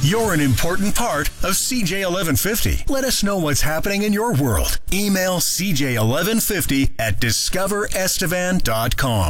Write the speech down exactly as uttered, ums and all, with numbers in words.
You're an important part of C J eleven fifty. Let us know what's happening in your world. Email C J eleven fifty at discover estevan dot com.